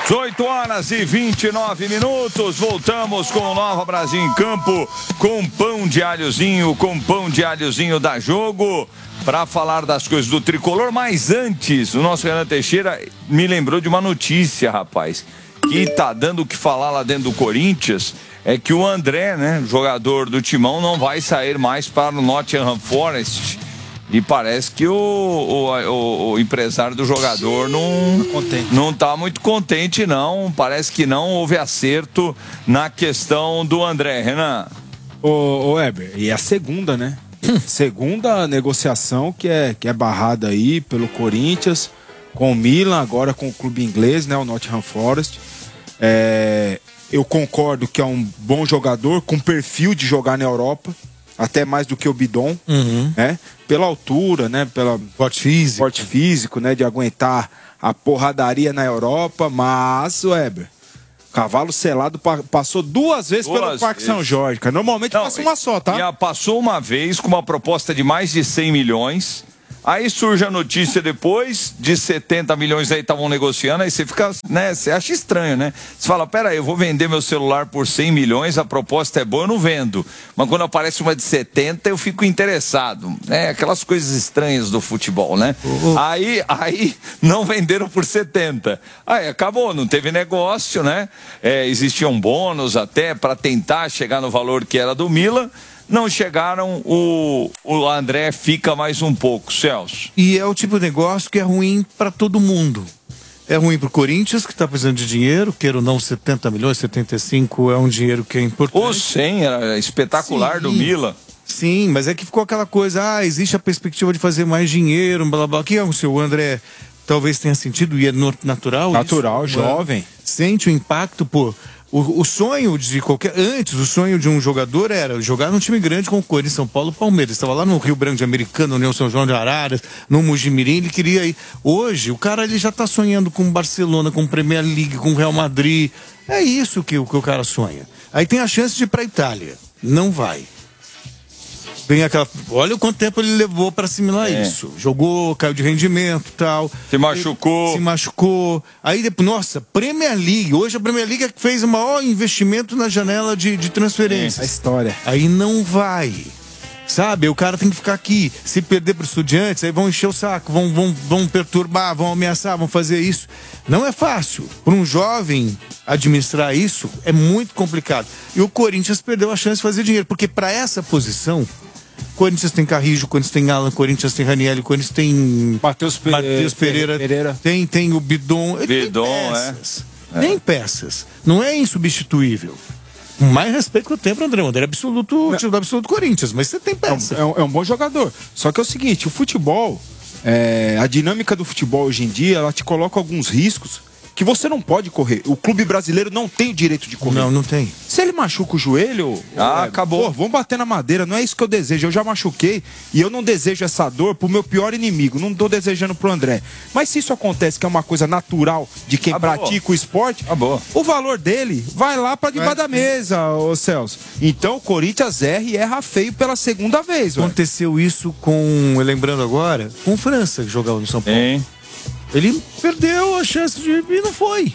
8h29. Voltamos com o Nova Brasil em Campo, com pão de alhozinho da Jogo, para falar das coisas do tricolor. Mas antes, o nosso Renan Teixeira me lembrou de uma notícia, rapaz, que tá dando o que falar lá dentro do Corinthians. É que o André, né, jogador do Timão, não vai sair mais para o Nottingham Forest. E parece que o empresário do jogador não está muito contente, não. Parece que não houve acerto na questão do André, Renan. Ô Heber, e a segunda, né? Segunda negociação que é barrada aí pelo Corinthians, com o Milan, agora com o clube inglês, né? O Nottingham Forest. Eu concordo que é um bom jogador, com perfil de jogar na Europa. Até mais do que o Bidon, né? Pela altura, né? Pela porte físico, né? De aguentar a porradaria na Europa. Mas, Weber, cavalo selado passou duas vezes pelo Parque São Jorge, cara. Normalmente passa uma só, tá? Já passou uma vez com uma proposta de mais de 100 milhões. Aí surge a notícia depois de 70 milhões aí estavam negociando, aí você fica, né, você acha estranho, né? Você fala, peraí, eu vou vender meu celular por 100 milhões, a proposta é boa, eu não vendo. Mas quando aparece uma de 70, eu fico interessado. É aquelas coisas estranhas do futebol, né? Aí não venderam por 70. Aí acabou, não teve negócio, né? Existia um bônus até para tentar chegar no valor que era do Milan. Não chegaram, o André fica mais um pouco, Celso. E é o tipo de negócio que é ruim para todo mundo. É ruim para o Corinthians, que está precisando de dinheiro, queira ou não, 70 milhões, 75 é um dinheiro que é importante. O 100 era espetacular. Sim. Do Milan. Sim, mas é que ficou aquela coisa, existe a perspectiva de fazer mais dinheiro, blá blá. Que é o seu André talvez tenha sentido, e é natural. Natural, isso, jovem. Sente o impacto, pô. O sonho de o sonho de um jogador era jogar num time grande com o Corinthians, São Paulo, Palmeiras. Estava lá no Rio Branco de Americana, União São João de Araras, no Mojimirim, ele queria ir. Hoje, o cara ele já está sonhando com o Barcelona, com o Premier League, com o Real Madrid. É isso que o cara sonha. Aí tem a chance de ir para a Itália. Não vai. Vem aquela... Olha o quanto tempo ele levou para assimilar isso. Jogou, caiu de rendimento e tal. Se machucou. Aí depois, nossa, Premier League. Hoje a Premier League é que fez o maior investimento na janela de transferências. A história. Aí não vai. Sabe? O cara tem que ficar aqui. Se perder para Estudiantes, aí vão encher o saco, vão perturbar, vão ameaçar, vão fazer isso. Não é fácil. Para um jovem administrar isso é muito complicado. E o Corinthians perdeu a chance de fazer dinheiro, porque para essa posição, Corinthians tem Carrijo, Corinthians tem Alan, Corinthians tem Ranieri, Corinthians tem Matheus Pereira. Tem o Bidon. Tem peças. Não é insubstituível. Com mais respeito que eu tenho para André. O André é absoluto do Corinthians, mas você tem peça. É um bom jogador. Só que é o seguinte, o futebol, a dinâmica do futebol hoje em dia, ela te coloca alguns riscos que você não pode correr. O clube brasileiro não tem o direito de correr. Não tem. Se ele machuca o joelho... acabou. Vamos bater na madeira, não é isso que eu desejo. Eu já machuquei e eu não desejo essa dor pro meu pior inimigo. Não tô desejando pro André. Mas se isso acontece, que é uma coisa natural de quem pratica o esporte, o valor dele vai lá pra debaixo da mesa, ô Celso. Então o Corinthians erra feio pela segunda vez. Aconteceu isso lembrando agora, com o França, que jogava no São Paulo. Ele perdeu a chance de ir e não foi.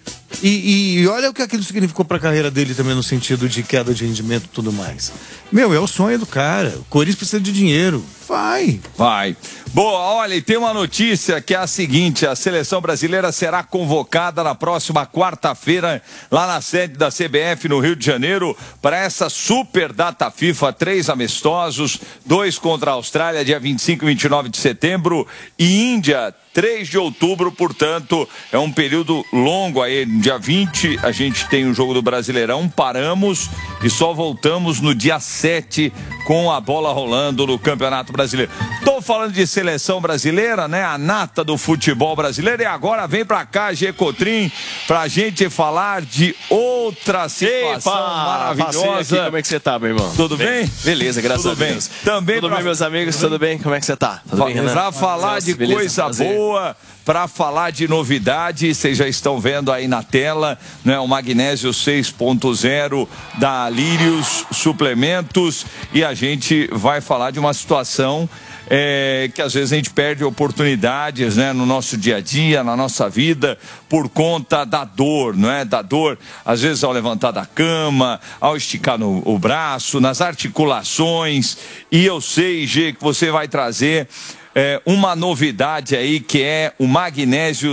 E olha o que aquilo significou para a carreira dele também, no sentido de queda de rendimento e tudo mais. É o sonho do cara. O Corinthians precisa de dinheiro. Vai. Boa, olha, e tem uma notícia que é a seguinte: a seleção brasileira será convocada na próxima quarta-feira, lá na sede da CBF, no Rio de Janeiro, para essa super data FIFA, 3 amistosos, 2 contra a Austrália, dia 25 e 29 de setembro, e Índia, 3 de outubro, portanto, é um período longo aí. Dia 20 a gente tem o jogo do Brasileirão, paramos e só voltamos no dia 7 com a bola rolando no Campeonato Brasileiro. Tô falando de seleção brasileira, né? A nata do futebol brasileiro. E agora vem pra cá, G. Cotrim, pra gente falar de outra situação maravilhosa. Aqui, como é que você tá, meu irmão? Tudo bem? Beleza, graças a Deus. Também tudo bem, meus amigos? Tudo bem? Como é que você tá? Tudo bem, Renan? Pra falar de coisa boa, para falar de novidade, vocês já estão vendo aí na tela, né, o Magnésio 6.0 da Lírios Suplementos, e a gente vai falar de uma situação que às vezes a gente perde oportunidades, né, no nosso dia a dia, na nossa vida, por conta da dor, não é? Da dor, às vezes ao levantar da cama, ao esticar o braço, nas articulações. E eu sei, Gê, que você vai trazer uma novidade aí, que é o magnésio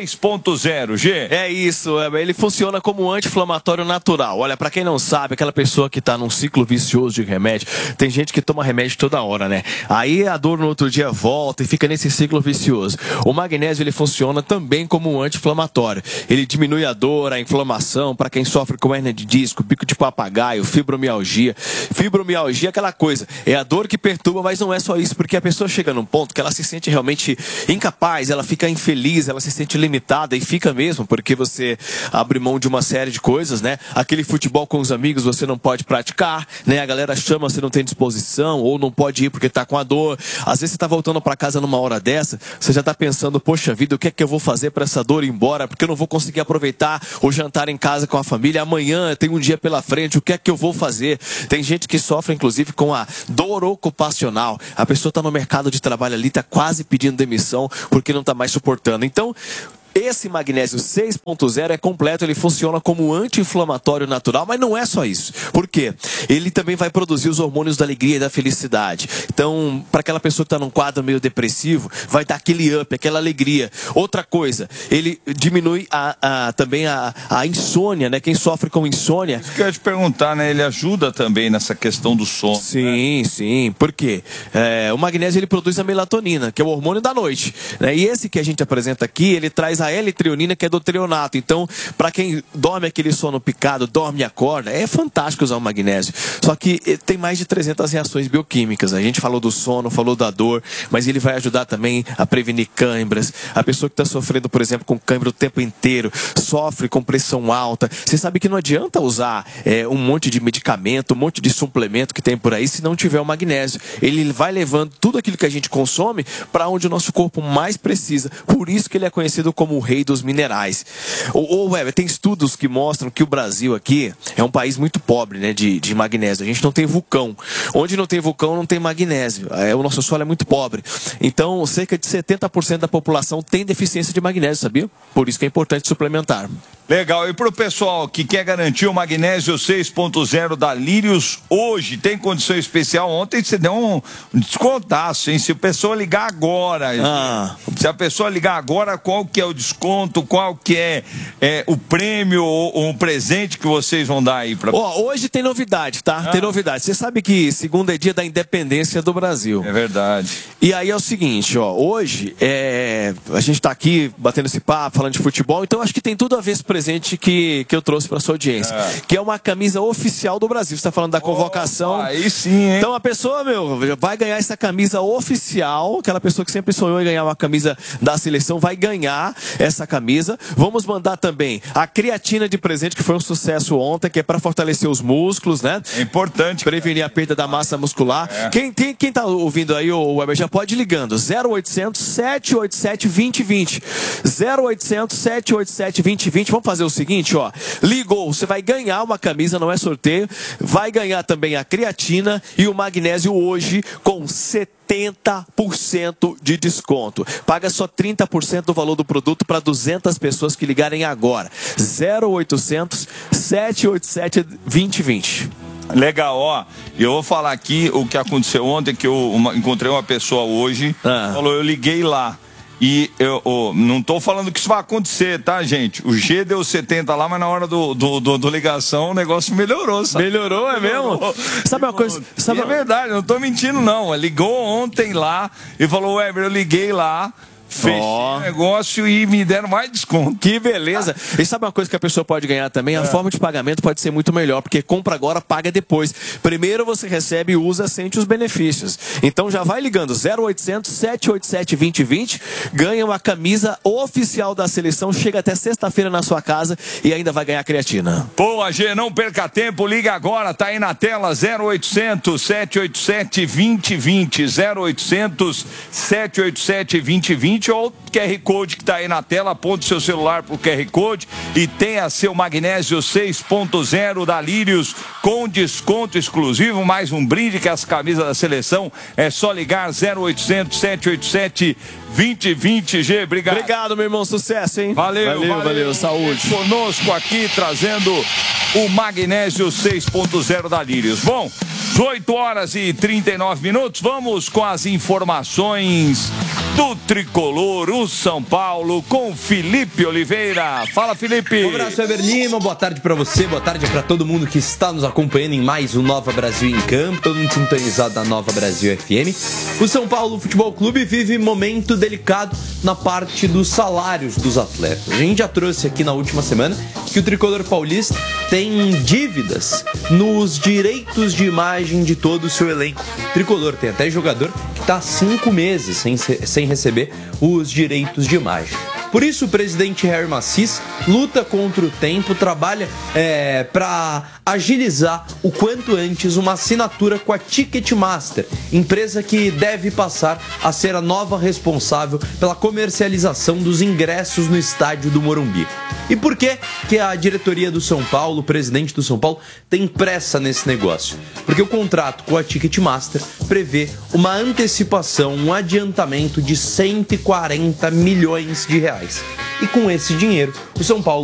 6.0, G. É isso, ele funciona como anti-inflamatório natural. Olha, pra quem não sabe, aquela pessoa que tá num ciclo vicioso de remédio, tem gente que toma remédio toda hora, né? Aí a dor no outro dia volta e fica nesse ciclo vicioso. O magnésio, ele funciona também como um anti-inflamatório. Ele diminui a dor, a inflamação, pra quem sofre com hérnia de disco, bico de papagaio, fibromialgia. Fibromialgia é aquela coisa, é a dor que perturba, mas não é só isso, porque a pessoa chega num ponto que ela se sente realmente incapaz, ela fica infeliz, ela se sente limitada, e fica mesmo, porque você abre mão de uma série de coisas, né? Aquele futebol com os amigos você não pode praticar, né? A galera chama, você não tem disposição, ou não pode ir porque tá com a dor. Às vezes você tá voltando para casa numa hora dessa, você já tá pensando, poxa vida, o que é que eu vou fazer para essa dor ir embora? Porque eu não vou conseguir aproveitar o jantar em casa com a família, amanhã tem um dia pela frente, o que é que eu vou fazer? Tem gente que sofre inclusive com a dor ocupacional. A pessoa tá no mercado de trabalho ali, tá quase pedindo demissão porque não tá mais suportando. Então, esse magnésio 6.0 é completo, ele funciona como anti-inflamatório natural, mas não é só isso. Por quê? Ele também vai produzir os hormônios da alegria e da felicidade. Então, para aquela pessoa que está num quadro meio depressivo, vai dar aquele up, aquela alegria. Outra coisa, ele diminui também a insônia, né? Quem sofre com insônia... Isso que eu ia te perguntar, né? Ele ajuda também nessa questão do sono. Sim, né? Sim. Por quê? O magnésio, ele produz a melatonina, que é o hormônio da noite, né? E esse que a gente apresenta aqui, ele traz a L-treonina, que é do treonato. Então, para quem dorme aquele sono picado, dorme e acorda, é fantástico usar o magnésio. Só que tem mais de 300 reações bioquímicas. A gente falou do sono, falou da dor, mas ele vai ajudar também a prevenir câimbras. A pessoa que está sofrendo, por exemplo, com câimbra o tempo inteiro, sofre com pressão alta. Você sabe que não adianta usar um monte de medicamento, um monte de suplemento que tem por aí, se não tiver o magnésio. Ele vai levando tudo aquilo que a gente consome para onde o nosso corpo mais precisa. Por isso que ele é conhecido como o rei dos minerais. Weber, tem estudos que mostram que o Brasil aqui é um país muito pobre, né, de magnésio. A gente não tem vulcão. Onde não tem vulcão, não tem magnésio. O nosso solo é muito pobre. Então, cerca de 70% da população tem deficiência de magnésio, sabia? Por isso que é importante suplementar. Legal. E para o pessoal que quer garantir o magnésio 6.0 da Lírios, hoje tem condição especial. Ontem você deu um descontaço, hein? Se a pessoa ligar agora, se a pessoa ligar agora, qual que é o desconto, qual que é o prêmio ou um presente que vocês vão dar aí para... Hoje tem novidade, tá? Tem novidade. Você sabe que segunda é dia da independência do Brasil. É verdade. E aí é o seguinte, hoje a gente tá aqui batendo esse papo, falando de futebol, então acho que tem tudo a ver esse presente que eu trouxe para sua audiência, que é uma camisa oficial do Brasil. Você está falando da convocação. Aí sim, hein? Então a pessoa, vai ganhar essa camisa oficial. Aquela pessoa que sempre sonhou em ganhar uma camisa da seleção vai ganhar essa camisa. Vamos mandar também a creatina de presente, que foi um sucesso ontem, que é para fortalecer os músculos, né? É importante. Prevenir a perda da massa muscular. Quem tá ouvindo aí, o Weber, já pode ir ligando. 0800 787 2020. 0800 787 2020. Vamos fazer o seguinte, ligou, você vai ganhar uma camisa, não é sorteio, vai ganhar também a creatina e o magnésio hoje com 70% de desconto. Paga só 30% do valor do produto para 200 pessoas que ligarem agora. 0800 787 2020. Legal, eu vou falar aqui o que aconteceu ontem, que eu encontrei uma pessoa hoje, falou, eu liguei lá. E eu não tô falando que isso vai acontecer, tá, gente? O G deu 70 lá, mas na hora do ligação o negócio melhorou, sabe? Melhorou, é mesmo? Sabe uma coisa? É verdade, não tô mentindo, não. Ligou ontem lá e falou, Weber, eu liguei lá, fechei o negócio e me deram mais desconto. Que beleza. E sabe uma coisa que a pessoa pode ganhar também? A forma de pagamento pode ser muito melhor, porque compra agora, paga depois. Primeiro você recebe e usa, sente os benefícios. Então já vai ligando 0800 787 2020, ganha uma camisa oficial da seleção, chega até sexta-feira na sua casa e ainda vai ganhar creatina. Boa, G, não perca tempo, liga agora, tá aí na tela, 0800 787 2020, 0800 787 2020. seguinte, ó, o QR Code que está aí na tela, aponte seu celular pro QR Code e tenha seu magnésio 6.0 da Lírios com desconto exclusivo, mais um brinde que as camisas da seleção, é só ligar 0800 787 2020, G, Obrigado, meu irmão, sucesso, hein? Valeu, saúde. Conosco aqui, trazendo o magnésio 6.0 da Lírios. Bom, 8 horas e 39 minutos, vamos com as informações do Tricolor, o São Paulo, com Felipe Oliveira. Fala, Felipe. Um abraço, Weber Lima, boa tarde pra você, boa tarde pra todo mundo que está nos acompanhando em mais um Nova Brasil em Campo, todo mundo sintonizado na Nova Brasil FM. O São Paulo Futebol Clube vive momento delicado na parte dos salários dos atletas. A gente já trouxe aqui na última semana que o Tricolor paulista tem dívidas nos direitos de imagem de todo o seu elenco. O Tricolor tem até jogador que está há 5 meses sem receber os direitos de imagem. Por isso, o presidente Harry Macis luta contra o tempo, trabalha para agilizar o quanto antes uma assinatura com a Ticketmaster, empresa que deve passar a ser a nova responsável pela comercialização dos ingressos no estádio do Morumbi. E por que a diretoria do São Paulo, o presidente do São Paulo, tem pressa nesse negócio? Porque o contrato com a Ticketmaster prevê uma antecipação, um adiantamento de 140 milhões de reais. E com esse dinheiro, o São Paulo